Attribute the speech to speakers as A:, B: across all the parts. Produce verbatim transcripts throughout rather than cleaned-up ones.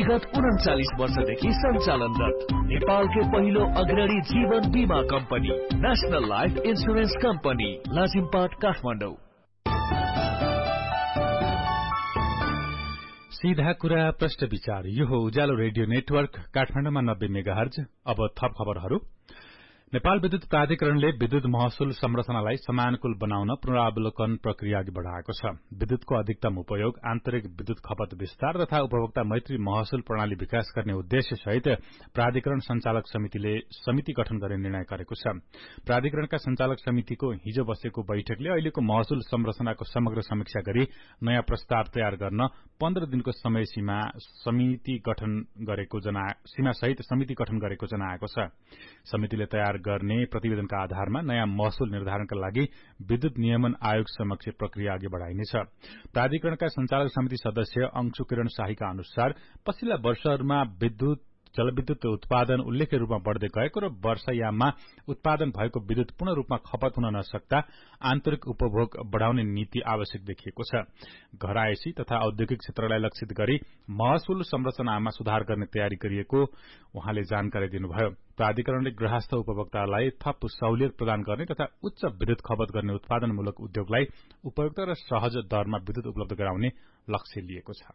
A: विगत उन्चालीस वर्षदेखि सञ्चालनरत नेपालकै पहिलो अग्रणी जीवन बीमा company national life insurance company Lazimpat Kathmandu.
B: सीधा कुरा प्रश्न विचार, यो हो उज्यालो रेडियो नेटवर्क काठमाडौँमा नब्बे मेगाहर्ज। अब थप खबरहरू। नेपाल विद्युत प्राधिकरणले विद्युत महसुल संरचनालाई समानुकूल बनाउन पुनरावलोकन प्रक्रिया अघि बढ़ाएको छ। विद्युतको अधिकतम उपयोग, आन्तरिक विद्युत खपत विस्तार तथा उपभोक्ता मैत्री महसुल प्रणाली विकास गर्ने उद्देश्य सहित प्राधिकरण संचालक समितिले समिति गठन गर्ने निर्णय गरेको छ। प्राधिकरणका संचालक समितिको हिजो बसेको बैठकले अहिलेको महसुल संरचनाको समग्र समीक्षा गरी नयाँ प्रस्ताव तयार गर्न पन्ध्र दिनको समय सीमा समिति गठन गरेको जना सीमा सहित समिति गठन गरेको जनाएको छ। समितिले तयार गर्ने प्रतिवेदनका आधारमा नयाँ महसुल निर्धारणका लागि विद्युत नियमन आयोग समक्ष प्रक्रिया अघि बढ़ाइनेछ। प्राधिकरणका संचालक समिति सदस्य अंशु किरण शाहीका अनुसार पछिल्ला वर्षहरूमा विद्युत जलविद्युत उत्पादन उल्लेख्य रूपमा बढ़दै गएको र वर्षायाममा उत्पादन भएको विद्युत पूर्ण रूपमा खपत हुन नसक्दा आन्तरिक उपभोग बढ़ाउने नीति आवश्यक देखिएको छ। घरायसी तथा औद्योगिक क्षेत्रलाई लक्षित गरी महसुल संरचनामा सुधार गर्ने तयारी गरिएको उहाँले जानकारी दिनुभयो। प्राधिकरणले गृहस्थ उपभोक्तालाई थप सहुलियत प्रदान गर्ने तथा उच्च विद्युत खपत गर्ने उत्पादनमूलक उद्योगलाई उपयुक्त र सहज दरमा विद्युत उपलब्ध गराउने लक्ष्य लिएको छ।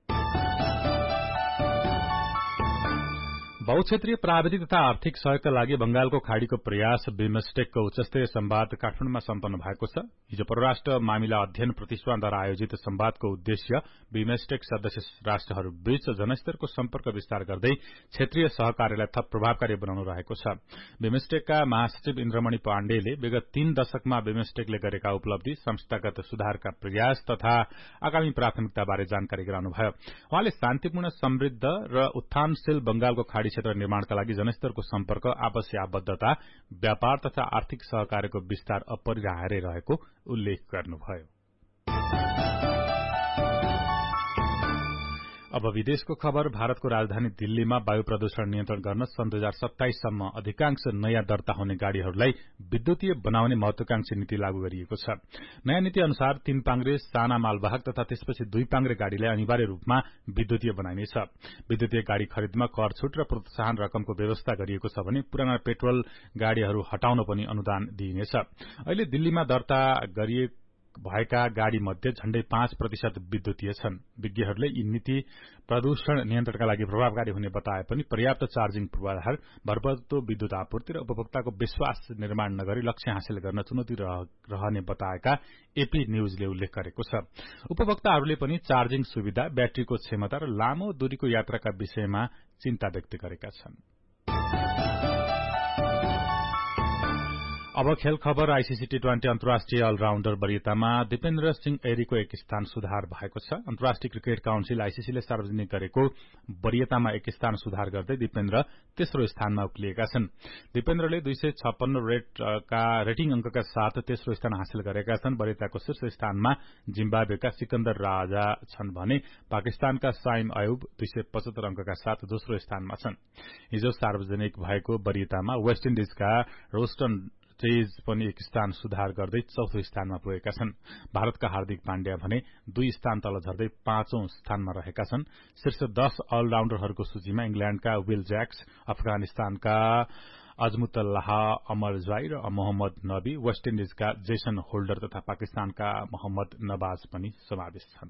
B: बहुक्षेत्रीय प्राविधिक तथा आर्थिक सहयोगका लागि बंगालको खाड़ीको प्रयास बिमस्टेकको उच्चस्तरीय संवाद काठमाडौँमा सम्पन्न भएको छ। हिजो परराष्ट्र मामिला अध्ययन प्रतिष्ठानद्वारा आयोजित संवादको उद्देश्य बिमस्टेक सदस्य राष्ट्रहरूबीच जनस्तरको सम्पर्क विस्तार गर्दै क्षेत्रीय सहकार्यलाई थप प्रभावकारी बनाउनु रहेको छ। बिमस्टेकका महासचिव इन्द्रमणि पाण्डेले विगत तीन दशकमा बिमस्टेकले गरेका उपलब्धि, संस्थागत सुधारका प्रयास तथा आगामी प्राथमिकताबारे जानकारी गराउनुभयो। उहाँले शान्तिपूर्ण, समृद्ध र उत्थानशील बंगालको खाड़ी क्षेत्र निर्माणका लागि जनस्तरको सम्पर्क, आपसी आबद्धता, व्यापार तथा आर्थिक सहकार्यको विस्तार अपरिहार्य रहेको उल्लेख गर्नुभयो। अब विदेशको खबर। भारतको राजधानी दिल्लीमा वायु प्रदूषण नियन्त्रण गर्न सन् दुई हजार सत्ताइस सम्म अधिकांश नयाँ दर्ता हुने गाड़ीहरूलाई विद्युतीय बनाउने महत्वाकांक्षी नीति लागू गरिएको छ। नयाँ नीति अनुसार तीन पाङ्ग्रे, साना मालवाहक तथा त्यसपछि दुई पाङ्ग्रे गाड़ीलाई अनिवार्य रूपमा विद्युतीय बनाइनेछ। विद्युतीय गाड़ी खरिदमा कर छूट र प्रोत्साहन रकमको व्यवस्था गरिएको छ भने पुराना पेट्रोल गाड़ीहरू हटाउन पनि अनुदान दिइनेछ। अहिले दिल्लीमा दर्ता गरिएको भएका गाड़ी मध्ये झण्डै पाँच प्रतिशत विद्युतीय छन्। विज्ञहरूले यी नीति प्रदूषण नियन्त्रणका लागि प्रभावकारी हुने बताए पनि पर्याप्त चार्जिङ पूर्वाधार, भरपर्दो विद्युत आपूर्ति र उपभोक्ताको विश्वास निर्माण नगरी लक्ष्य हासिल गर्न चुनौती रहने बताएका एपी न्यूजले उल्लेख गरेको छ। उपभोक्ताहरूले पनि चार्जिङ सुविधा, ब्याट्रीको क्षमता र लामो दूरीको यात्राका विषयमा चिन्ता व्यक्त गरेका छन्। अब खेल खबर। आईसीसी टी ट्वेन्टी अन्तर्राष्ट्रिय अलराउण्डर वरियतामा दिपेन्द्र सिंह ऐरीको एक स्थान सुधार भएको छ। अन्तर्राष्ट्रिय क्रिकेट काउन्सिल आईसीसीले सार्वजनिक गरेको वरियतामा एक स्थान सुधार गर्दै दिपेन्द्र तेस्रो स्थानमा उक्लिएका छन्। दिपेन्द्रले दुई सय छप्पन्न रेटका रेटिङ अंकका साथ तेस्रो स्थान हासिल गरेका छन्। वरियताको शीर्ष स्थानमा जिम्बाब्वेका सिकन्दर राजा छन् भने पाकिस्तानका साइम अयुब दुई सय पचहत्तर अंकका साथ दोस्रो स्थानमा छन्। हिजो सार्वजनिक भएको वरियतामा वेस्ट इन्डिजका रोस्टन चेज पनि एक स्थान सुधार गर्दै चौथो स्थानमा पुगेका छन्। भारतका हार्दिक पाण्ड्या भने दुई स्थान तल झर्दै पाँचौं स्थानमा रहेका छन्। शीर्ष दश अलराउण्डरहरूको सूचीमा इंग्ल्याण्डका विल ज्याक्स, अफगानिस्तानका अजमुतल्लाह अमरजाई र मोहम्मद नबी, वेस्ट इन्डिजका जेसन होल्डर तथा पाकिस्तानका मोहम्मद नवाज पनि समावेश छन्।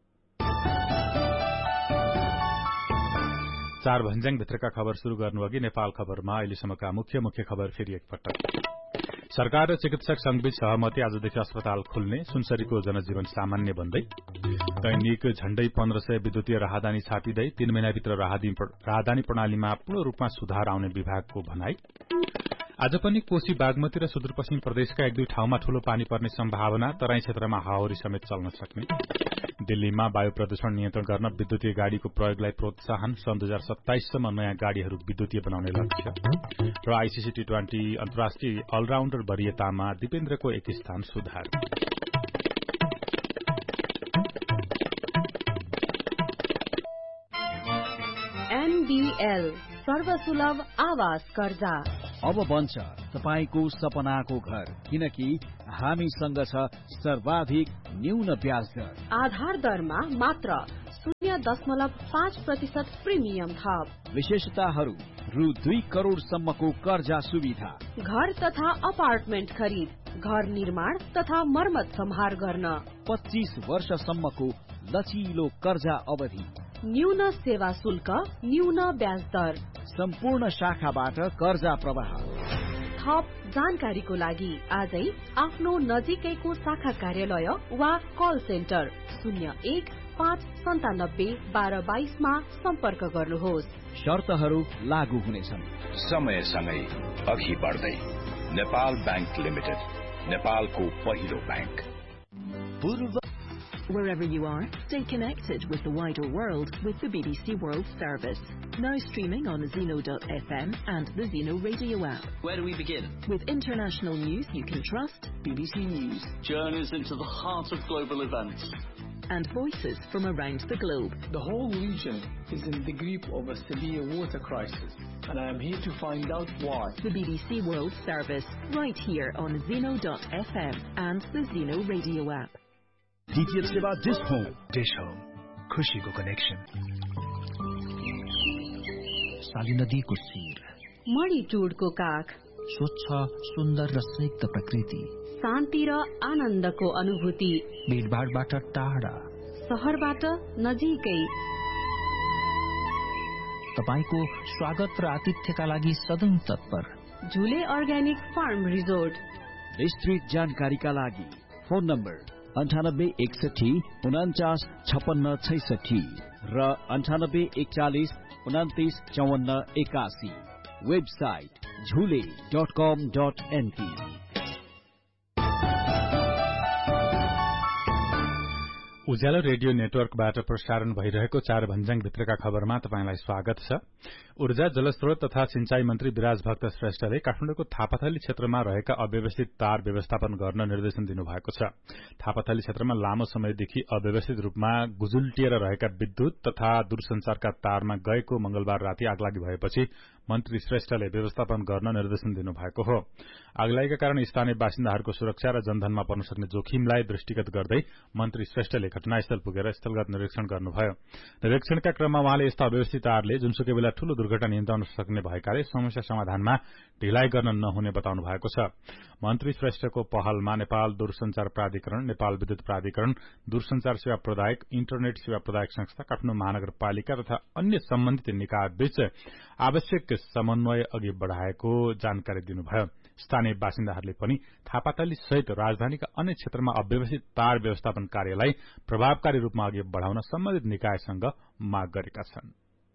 B: चार भन्ज्याङ भित्रका खबर शुरू गर्नुअघि नेपाल खबरमा अहिलेसम्मका मुख्य मुख्य खबर फेरि एकपटक। सरकार र चिकित्सक संघबीच सहमति, आजदेखि अस्पताल खुल्ने, सुनसरीको जनजीवन सामान्य बन्दै। दैनिक झण्डै पन्ध्र सय विद्युतीय राहदानी छापिँदै तीन महिनाभित्र राहदानी प्रणालीमा पूर्ण रूपमा सुधार आउने विभागको भनाई। आज पनि कोशी, बागमती र सुदूरपश्चिम प्रदेशका एक दुई ठाउँमा ठूलो पानी पर्ने सम्भावना, तराई क्षेत्रमा हावाहुरी समेत चल्न सक्ने। दिल्लीमा वायु प्रदूषण नियन्त्रण गर्न विद्युतीय गाड़ीको प्रयोगलाई प्रोत्साहन, सन् दुई हजार सत्ताइससम्म नयाँ गाड़ीहरू विद्युतीय बनाउने लक्ष्य। र आईसीसी टी ट्वेन्टी अन्तर्राष्ट्रिय अलराउण्डर वरियतामा दिपेन्द्रको एक स्थान सुधार।
C: एनबीएल सर्वसुलभ आवास कर्जा
D: अब बन्छ तपाईको सपनाको घर, किनकि हामीसँग छ सर्वाधिक न्यून ब्याज दर।
C: आधार दरमा मात्र शून्य शून्य दशमलव पाँच प्रतिशत प्रिमियम थप।
D: विशेषताहरू रु दुई करोड़सम्मको कर्जा सुविधा,
C: घर तथा अपार्टमेन्ट खरिद, घर निर्माण तथा मर्मत सम्हार गर्न,
D: पच्चीस वर्षसम्मको लचिलो कर्जा अवधि,
C: न्यून सेवा शुल्क, न्यून ब्याज दर,
D: सम्पूर्ण शाखाबाट कर्जा प्रवाह।
C: थप जानकारीको लागि आजै आफ्नो नजिकैको शाखा कार्यालय वा कल सेन्टर शून्य एक पाँच सन्तानब्बे बाह्र बाइसमा सम्पर्क गर्नुहोस्।
D: शर्तहरू लागू हुनेछन्।
E: समयसँगै अघि बढ्दै नेपाल बैंक लिमिटेड, नेपालको पहिलो बैंक।
F: पूर्व Wherever you are, stay connected with the wider world with the B B C World Service. Now streaming on Zeno dot F M and the Zeno radio app.
G: Where do we begin?
F: With international news you can trust,
G: B B C News. Journeys into the heart of global events.
F: And voices from around the globe.
H: The whole region is in the grip of a severe water crisis, and I am here to find out why.
F: The B B C World Service, right here on Zeno dot F M and the Zeno radio app.
I: DTH सेवा dish home. Dish home, खुशीको connection. साली नदीको शिर,
C: मणिटुडको काख,
I: स्वच्छ सुन्दर र स्निग्ध प्रकृति,
C: शान्ति र आनन्दको अनुभूति,
I: भीडभाडबाट टाढा,
C: शहरबाट नजिकै।
I: तपाईको स्वागत र आतिथ्यका लागि सधैं तत्पर।
C: झुले अर्ग्यानिक फार्म रिजोर्ट।
D: विस्तृत जानकारीका लागि फोन नम्बर अन्ठानब्बे एकसठी उनाचास छपन्न छैसठी र अन्ठानब्बे एकचालिस उनातिस चौवन्न एकासी। वेबसाइट झुले डट कम डट एनपी।
B: उज्यालो रेडियो नेटवर्कबाट प्रसारण भइरहेको चार भन्ज्याङ भित्रका खबरमा तपाईंलाई स्वागत छ। ऊर्जा जलस्रोत तथा सिंचाई मन्त्री विराज भक्त श्रेष्ठले काठमाडौँको थापाथली क्षेत्रमा रहेका अव्यवस्थित तार व्यवस्थापन गर्न निर्देशन दिनुभएको छ। थापाथली क्षेत्रमा लामो समयदेखि अव्यवस्थित रूपमा गुजुल्टिएर रहेका विद्युत तथा दूरसञ्चारका तारमा गएको मंगलबार राति आगलागी भएपछि मन्त्री श्रेष्ठले व्यवस्थापन गर्न निर्देशन दिनुभएको हो। आगलागीका कारण स्थानीय बासिन्दाहरूको सुरक्षा र जनधनमा पर्न सक्ने जोखिमलाई दृष्टिगत गर्दै मन्त्री श्रेष्ठले घटनास्थल पुगेर स्थलगत निरीक्षण गर्नुभयो। निरीक्षणका क्रममा उहाँले यस्ता अव्यवस्थित तारले जुनसुकै बेला ठूलो दुर्घटना निम्ताउन सक्ने भएकाले समस्या समाधानमा ढिलाइ गर्न नहुने बताउनु भएको छ। मन्त्री श्रेष्ठको पहलमा नेपाल दूरसञ्चार प्राधिकरण, नेपाल विद्युत प्राधिकरण, दूरसञ्चार सेवा प्रदायक, इन्टरनेट सेवा प्रदायक संस्था, काठमाडौँ महानगरपालिका तथा अन्य सम्बन्धित निकायबीच आवश्यक समन्वय अघि बढ़ाएको जानकारी दिनुभयो। स्थानीय बासिन्दाहरूले पनि थापाथली सहित राजधानीका अन्य क्षेत्रमा अव्यवस्थित तार व्यवस्थापन कार्यलाई प्रभावकारी रूपमा अघि बढ़ाउन सम्बन्धित निकायसँग माग गरेका छन्।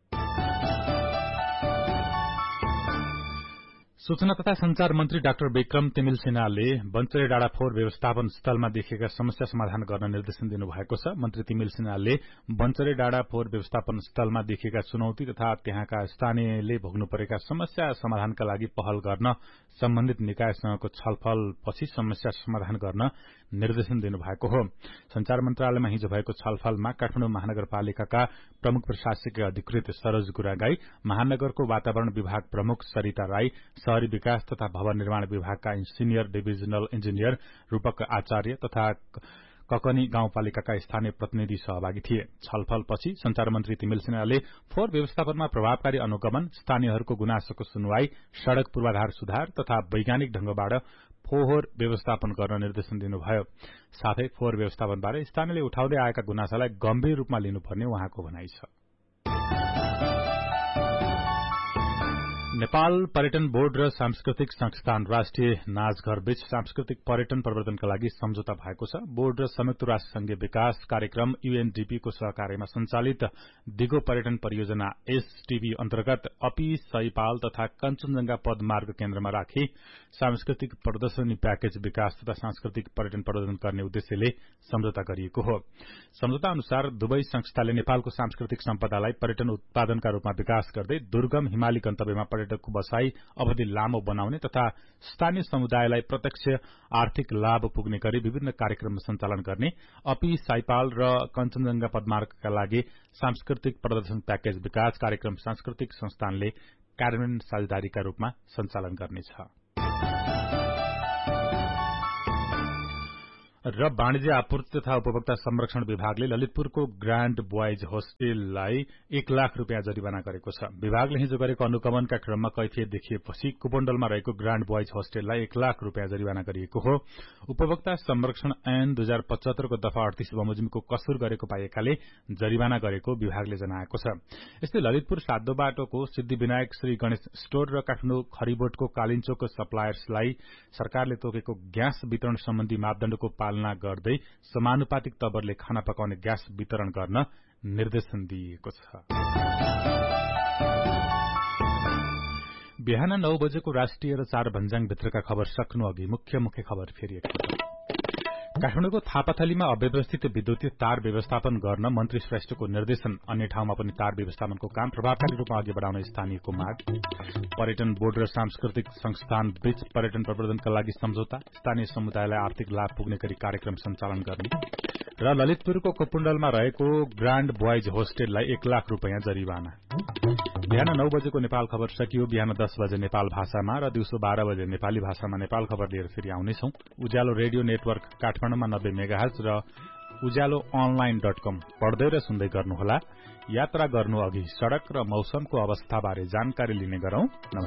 B: सूचना तथा संचार मन्त्री डाक्टर विक्रम तिमिल सिन्हाले बन्चरे डाँडा फोहोर व्यवस्थापन स्थलमा देखिएका समस्या समाधान गर्न निर्देशन दिनुभएको छ। मन्त्री तिमिल सिन्हाले बन्चरे डाँडा फोहोर व्यवस्थापन स्थलमा देखिएका चुनौती तथा त्यहाँका स्थानीयले भोग्नु परेका समस्या समाधानका लागि पहल गर्न सम्बन्धित निकायसँगको छलफलपछि समस्या समाधान गर्न निर्देशन दिनुभएको हो। संचार मन्त्रालयमा हिजो भएको छलफलमा काठमाडौँ महानगरपालिकाका प्रमुख प्रशासकीय अधिकृत सरोज गुरागाई, महानगरको वातावरण विभाग प्रमुख सरिता राई, शहरी विकास तथा भवन निर्माण विभागका सिनियर डिभिजनल इन्जिनियर रूपक आचार्य तथा ककनी गाउँपालिकाका स्थानीय प्रतिनिधि सहभागी थिए। छलफलपछि संचार मन्त्री तिमिल सिन्हाले फोहोर व्यवस्थापनमा प्रभावकारी अनुगमन, स्थानीयहरूको गुनासोको सुनवाई, सड़क पूर्वाधार सुधार तथा वैज्ञानिक ढंगबाट फोहोर व्यवस्थापन गर्न निर्देशन दिनुभयो। साथै फोहोर व्यवस्थापनबारे स्थानीयले उठाउँदै आएका गुनासालाई गम्भीर रूपमा लिनुपर्ने उहाँको भनाइ छ। नेपाल पर्यटन बोर्ड र सांस्कृतिक संस्थान राष्ट्रिय नाचघर बीच सांस्कृतिक पर्यटन प्रवर्धनका लागि सम्झौता भएको छ। बोर्ड र संयुक्त राष्ट्र संघीय विकास कार्यक्रम यूएनडीपी को सहकार्यमा संचालित दिगो पर्यटन परियोजना एसटीबी अन्तर्गत अपी, सैपाल तथा कञ्चनजंघा पदमार्ग केन्द्रमा राखी सांस्कृतिक प्रदर्शनी प्याकेज विकास तथा सांस्कृतिक पर्यटन प्रवर्धन गर्ने उद्देश्यले सम्झौता गरिएको हो। सम्झौता अनुसार दुवै संस्थाले नेपालको सांस्कृतिक सम्पदालाई पर्यटन उत्पादनका रूपमा विकास गर्दै दुर्गम हिमाली गन्तव्यमा पर्यटकको बसाई अवधि लामो बनाउने तथा स्थानीय समुदायलाई प्रत्यक्ष आर्थिक लाभ पुग्ने गरी विभिन्न कार्यक्रम सञ्चालन गर्ने, अपी, साइपाल र कञ्चनजंघा पदमार्गका लागि सांस्कृतिक प्रदर्शन प्याकेज विकास कार्यक्रम सांस्कृतिक संस्थानले कार्यान्वयन साझेदारीका रूपमा सञ्चालन गर्नेछ। र वाणिज्य आपूर्ति तथा उपभोक्ता संरक्षण विभागले ललितपुरको ग्राण्ड बोइज होस्टेललाई एक लाख रूपियाँ जरिवाना गरेको छ। विभागले हिजो गरेको अनुगमनका क्रममा कैफियत देखिएपछि कुपण्डलमा रहेको ग्राण्ड बोइज होस्टेललाई एक लाख रूपियाँ जरिवाना गरिएको हो। उपभोक्ता संरक्षण ऐन दुई हजार पचहत्तरको दफा अडतीस बमोजिमको कसुर गरेको पाइएकाले जरिवाना गरेको विभागले जनाएको छ। यस्तै ललितपुर साधो बाटोको सिद्धिविनायक श्री गणेश स्टोर र काठमाडौँ खरिबोटको कालिन्चोको सप्लायर्सलाई सरकारले तोकेको ग्यास वितरण सम्बन्धी मापदण्डको पालना गर्दै समानुपातिक तवरले खाना पकाउने ग्यास वितरण गर्न निर्देशन दिइएको छ। बिहान नौ बजेको राष्ट्रिय र चार भन्ज्याङ भित्रका खबर सक्नु अघि मुख्य मुख्य खबर फेरि एकपल्ट। काठमाडौँको थापाथलीमा अव्यवस्थित विद्युतीय तार व्यवस्थापन गर्न मन्त्री श्रेष्ठको निर्देशन। अन्य ठाउँमा पनि तार व्यवस्थापनको काम प्रभावकारी रूपमा अघि बढाउन स्थानीयको माग। पर्यटन बोर्ड र सांस्कृतिक संस्थान बीच पर्यटन प्रवर्धनका लागि सम्झौता। स्थानीय समुदायलाई आर्थिक लाभ पुग्ने गरी कार्यक्रम सञ्चालन गर्ने। र ललितपुरको कुपण्डलमा रहेको ग्राण्ड बोइज होस्टेललाई एक लाख रूपियाँ जरिवाना। बिहान नौ बजेको नेपाल खबर सकियो। बिहान दस बजे नेपाल भाषामा र दिउँसो बाह्र बजे नेपाली भाषामा नेपाल खबर लिएर फेरि आउनेछौं। उज्यालो रेडियो नेटवर्क काठमाडौँमा नब्बे मेगाहर्ज र उज्यालो अनलाइन डट कम पढ्दै र सुन्दै गर्नुहोला। यात्रा गर्नु अघि सड़क र मौसमको अवस्थाबारे जानकारी लिने गरौं। नमस्कार।